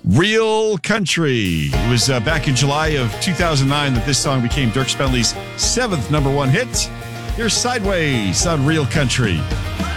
Real Country. It was back in July of 2009 that this song became Dierks Bentley's 7th number one hit. Here's Sideways on Real Country.